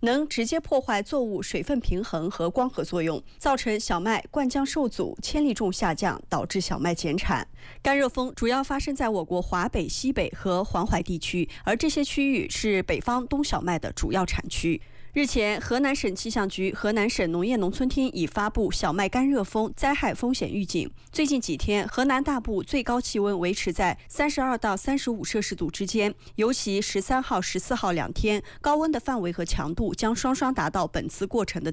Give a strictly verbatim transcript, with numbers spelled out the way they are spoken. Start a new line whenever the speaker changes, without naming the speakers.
能直接破坏作物水分平衡和光合作用，造成小麦灌浆受阻、铅粒重下降，导致小麦减产。干热风主要发生在我国华北、西北和黄淮地区，而这些区域是北方冬小麦的主要产区。日前，河南省气象局、河南省农业农村厅已发布小麦干热风灾害风险预警。最近几天，河南大部最高气温维持在三十二到三十五摄氏度之间，尤其十三号、十四号两天，高温的范围和强度将双双达到本次过程的